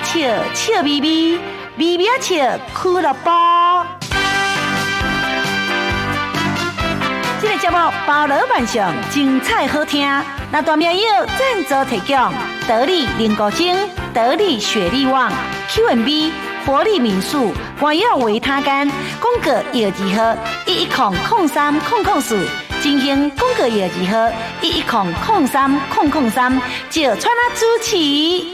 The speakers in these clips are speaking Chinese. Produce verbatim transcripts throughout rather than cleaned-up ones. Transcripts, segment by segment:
笑，笑眯眯，眯眯笑，俱乐部。这个节目包罗万象，精彩好听。那大名友赞助提供：得力灵骨精、得力雪力旺、Q and B、活力民宿、关耀维他干、宫格药剂盒一一空空三空空四。进行广告业集合一一空空三空空三，就川拉主持。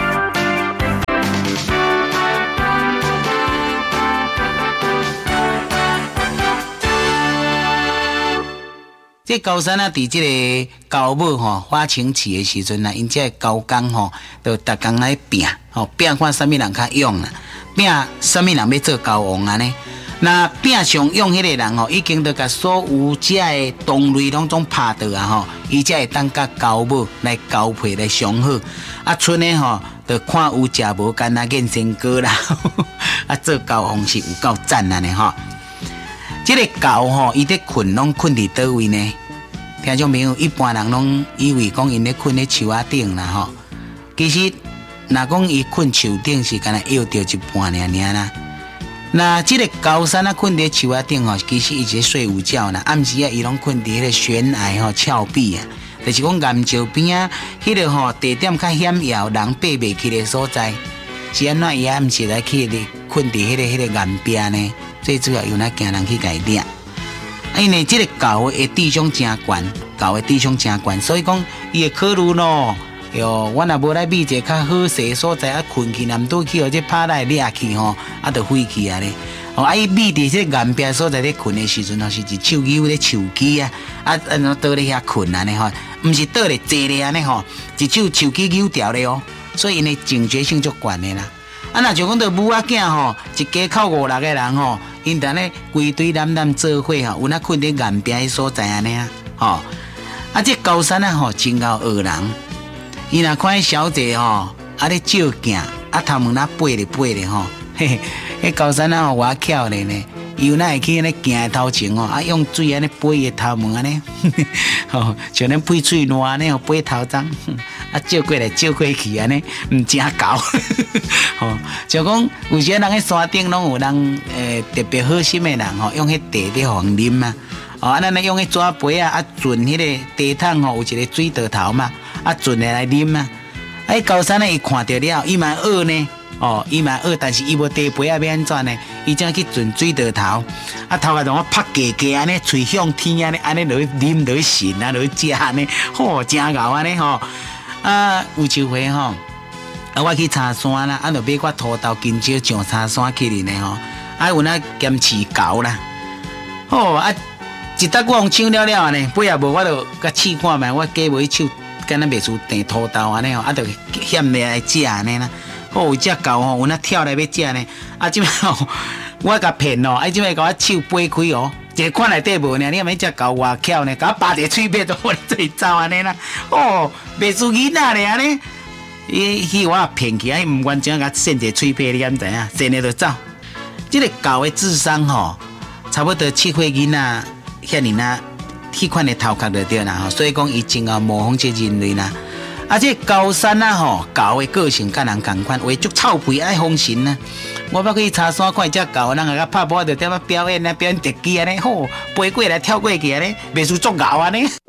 这高山啊，伫这个高母吼发情期的时阵啊，因这高工吼，就逐工来拼吼，拼看什么人较勇啦，拼什么人要做高王安尼。那拼上用迄个人吼，已经都甲所有遮的动类拢总拍倒啊吼，伊才会当甲高母来交配来上好。啊，剩的吼，就看有食无干那见仙哥啦，啊，做高王是有够赞啊呢吼。这个狗吼，伊伫困拢困伫倒位呢？听众朋友，一般人拢以为讲因咧困咧树仔顶啦吼，其实若讲伊困树顶是干那摇着一半尔尔啦。那这个高山啊，困伫树仔顶吼，其实伊是睡午觉啦。暗时啊，伊拢困伫迄个悬崖吼、峭壁啊，就是讲岩石边啊，迄个吼地点较险要，人爬袂起的所在。是安怎伊暗时来去咧困伫迄个迄个岩壁呢？最主要有哪惊人去甲伊掠。啊，因为这个狗的智商真悬，狗的智商真悬，所以讲伊会考虑咯。哟，我若无来觅一个较好势的所在啊，困去南倒去，或者拍来掠去吼，啊，就飞去啊咧。哦，啊，伊觅伫这个岩壁所在咧困的时阵，吼是一手牛咧手机啊，啊，安怎倒咧遐困啊呢吼，毋是倒咧坐咧安尼吼，一手手机扭掉咧哦，所以因的警觉性足悬的啦。啊，若像讲到母仔囝吼，一家口五六个人吼，因当咧规堆男男做伙吼，有哪困伫岩壁的所在安尼啊，吼，啊，这高山啊吼，真够恶人。伊若看迄小姐吼，啊咧照镜，啊头毛那飞咧飞咧吼，嘿嘿，迄高山啊吼，我巧咧呢，伊有哪会去咧镜头前哦，啊用水安尼飞伊头毛安尼，吼，像咱飞水烂安尼吼，飞头鬃，啊照过来照过去安尼，毋真搞，吼，就讲有些人喺山顶拢有人诶特别好心的人吼，用迄茶咧互人啉啊，哦，啊咱咧用迄纸杯啊，啊存迄个茶桶吼，有一个水道头嘛。啊，准的来啉啊！哎，高山呢，伊看到了，伊嘛学呢，哦，伊嘛学，但是伊无茶杯啊，要安怎呢？伊正去准水道头，啊，头壳同我拍夹夹安尼，吹向天安尼，安尼落去啉，落去擤啊，落去食安尼，吼，真牛安尼吼！啊，有一回吼，啊，我去茶山啦，啊，就买块土豆金蕉上茶山去哩呢吼，啊，有那咸饲狗啦，吼啊，一搭我用抢了了呢，尾也无我就甲试看觅，我加无去抢。敢若袂输订土豆安尼吼，啊，就险咧来食安尼啦。哦，有只狗吼，有那跳来要食呢。啊，即摆吼，我甲骗哦，啊，即摆甲我手掰开哦，一个看内底无呢，你阿咪只狗偌巧呢，甲我拔一个喙边都我做走安尼啦。哦，袂输囡仔咧安尼，伊迄我骗去，啊，伊毋完整甲伸一个喙边，你敢知影？伸咧就走。即个狗的智商吼，差不多七岁囡仔遐尔呐。迄款的头壳就对啦，所以讲伊真啊模仿这人类啦。啊，这高山啊吼，狗的个性甲人同款，话足臭屁爱风神啊。我捌去茶山看只狗，人个拍波就点啊表演啊，表演特技安尼，吼，飞过来跳过去安尼，袂输作牛安尼。